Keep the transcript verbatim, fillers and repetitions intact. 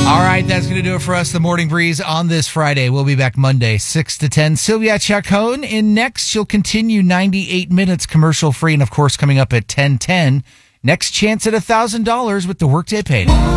All right, that's going to do it for us, the Morning Breeze, on this Friday. We'll be back Monday, six to ten. Sylvia Chacon in next. She'll continue ninety-eight minutes commercial-free. And, of course, coming up at ten ten, next chance at one thousand dollars with the Workday Payday.